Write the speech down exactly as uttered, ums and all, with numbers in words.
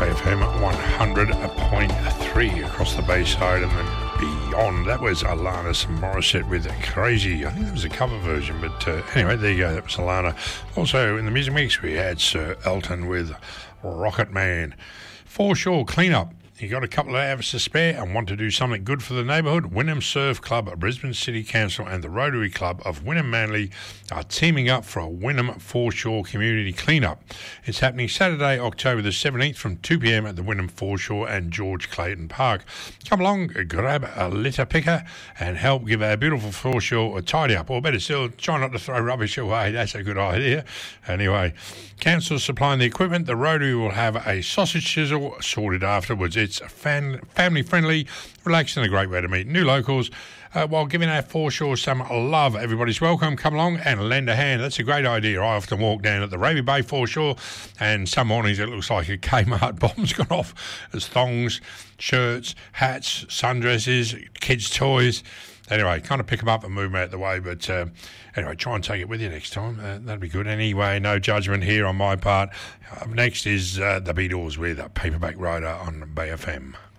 F M one hundred point three across the Bayside and then beyond. That was Alanis Morissette with Crazy. I think that was a cover version, but uh, anyway, there you go. That was Alana. Also, in the music mix, we had Sir Elton with Rocket Man. Foreshore Cleanup. You got a couple of hours to spare and want to do something good for the neighbourhood? Wynnum Surf Club, Brisbane City Council and the Rotary Club of Wynnum Manly are teaming up for a Wynnum Foreshore Community Cleanup. It's happening Saturday, October the seventeenth from two p m at the Wynnum Foreshore and George Clayton Park. Come along, grab a litter picker and help give our beautiful foreshore a tidy up. Or better still, try not to throw rubbish away. That's a good idea. Anyway, Council supplying the equipment. The Rotary will have a sausage chisel sorted afterwards. It's fan, family-friendly, relaxed and a great way to meet new locals uh, while giving our foreshore some love. Everybody's welcome. Come along and lend a hand. That's a great idea. I often walk down at the Raby Bay foreshore and some mornings it looks like a Kmart bomb's gone off. There's thongs, shirts, hats, sundresses, kids' toys. Anyway, kind of pick them up and move them out of the way. But uh, anyway, try and take it with you next time. Uh, that'd be good. Anyway, no judgment here on my part. Up next is uh, the Beatles with Paperback Rider on Bay F M.